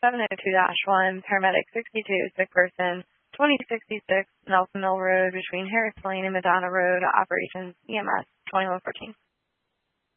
702-1, paramedic 62, sick person, 2066 Nelson Mill Road between Harris Lane and Madonna Road, operations EMS 2114.